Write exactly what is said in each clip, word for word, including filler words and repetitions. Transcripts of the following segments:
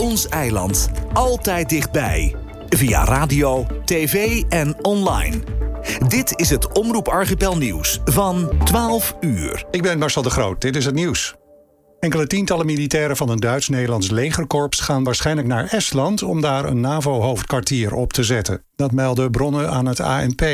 Ons eiland. Altijd dichtbij. Via radio, tv en online. Dit is het Omroep Archipel nieuws van twaalf uur. Ik ben Marcel de Groot, dit is het nieuws. Enkele tientallen militairen van een Duits-Nederlands legerkorps gaan waarschijnlijk naar Estland om daar een NAVO-hoofdkwartier op te zetten. Dat melden bronnen aan het A N P.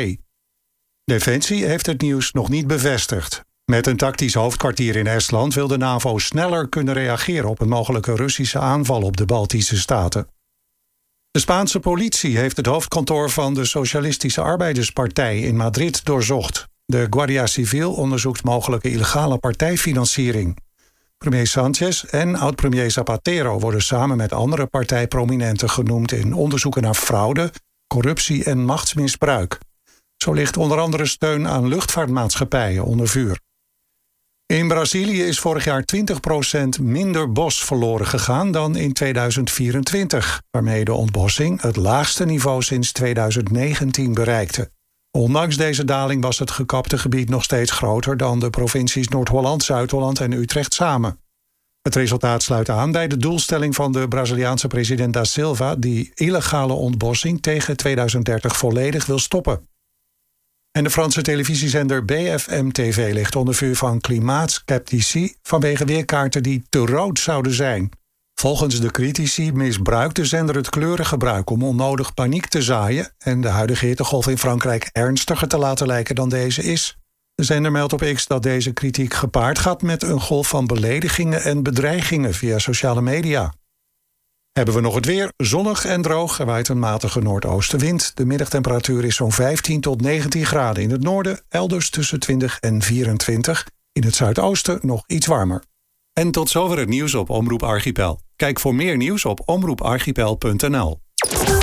Defensie heeft het nieuws nog niet bevestigd. Met een tactisch hoofdkwartier in Estland wil de NAVO sneller kunnen reageren op een mogelijke Russische aanval op de Baltische staten. De Spaanse politie heeft het hoofdkantoor van de Socialistische Arbeiderspartij in Madrid doorzocht. De Guardia Civil onderzoekt mogelijke illegale partijfinanciering. Premier Sánchez en oud-premier Zapatero worden samen met andere partijprominenten genoemd in onderzoeken naar fraude, corruptie en machtsmisbruik. Zo ligt onder andere steun aan luchtvaartmaatschappijen onder vuur. In Brazilië is vorig jaar twintig procent minder bos verloren gegaan dan in tweeduizend vierentwintig, waarmee de ontbossing het laagste niveau sinds tweeduizend negentien bereikte. Ondanks deze daling was het gekapte gebied nog steeds groter dan de provincies Noord-Holland, Zuid-Holland en Utrecht samen. Het resultaat sluit aan bij de doelstelling van de Braziliaanse president Da Silva, die illegale ontbossing tegen tweeduizend dertig volledig wil stoppen. En de Franse televisiezender B F M T V ligt onder vuur van klimaatskeptici vanwege weerkaarten die te rood zouden zijn. Volgens de critici misbruikt de zender het kleurengebruik om onnodig paniek te zaaien en de huidige hittegolf in Frankrijk ernstiger te laten lijken dan deze is. De zender meldt op X dat deze kritiek gepaard gaat met een golf van beledigingen en bedreigingen via sociale media. Hebben we nog het weer, zonnig en droog. Er waait een matige noordoostenwind. De middagtemperatuur is zo'n vijftien tot negentien graden in het noorden, elders tussen twintig en vierentwintig. In het zuidoosten nog iets warmer. En tot zover het nieuws op Omroep Archipel. Kijk voor meer nieuws op omroep archipel punt n l.